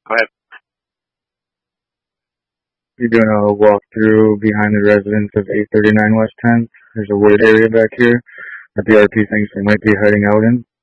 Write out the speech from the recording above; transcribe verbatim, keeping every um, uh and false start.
Go ahead. You're doing a walkthrough behind the residence of eight thirty-nine West tenth. There's a wood area back here that the R P thinks they might be hiding out in.